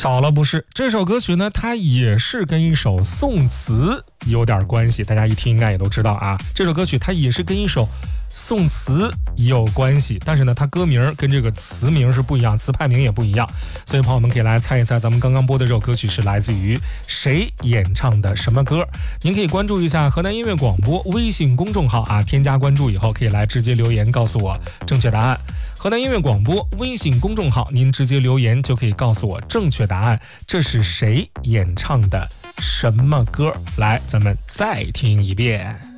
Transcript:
少了不是，这首歌曲呢，它也是跟一首宋词有点关系，大家一听应该也都知道啊。这首歌曲它也是跟一首宋词有关系，但是呢，它歌名跟这个词名是不一样，词牌名也不一样，所以朋友们可以来猜一猜，咱们刚刚播的这首歌曲是来自于谁演唱的什么歌？您可以关注一下河南音乐广播微信公众号啊，添加关注以后可以来直接留言告诉我正确答案。河南音乐广播微信公众号，您直接留言就可以告诉我正确答案，这是谁演唱的什么歌？来，咱们再听一遍。